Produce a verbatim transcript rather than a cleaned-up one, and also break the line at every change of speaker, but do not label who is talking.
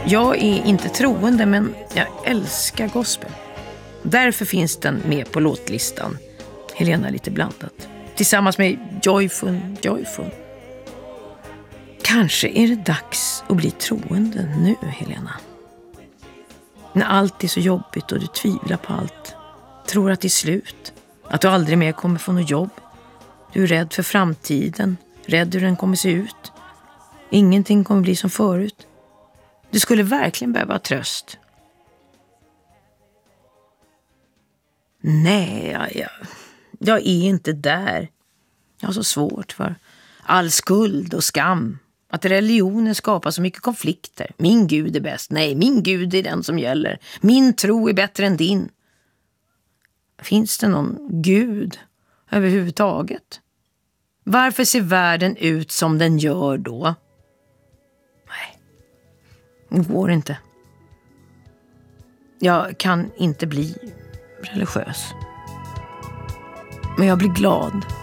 Jag är inte troende, men jag älskar gospel. Därför finns den med på låtlistan. Helena lite blandat. Tillsammans med Joyful, Joyful. Kanske är det dags att bli troende nu, Helena. När allt är så jobbigt och du tvivlar på allt. Tror att det är slut. Att du aldrig mer kommer få något jobb. Du är rädd för framtiden. Rädd hur den kommer se ut. Ingenting kommer bli som förut. Du skulle verkligen behöva tröst. Nej, jag, jag, jag är inte där. Jag har så svårt för all skuld och skam. Att religionen skapar så mycket konflikter. Min Gud är bäst. Nej, min Gud är den som gäller. Min tro är bättre än din. Finns det någon Gud överhuvudtaget? Varför ser världen ut som den gör då? Nej, det går inte. Jag kan inte bli religiös. Men jag blir glad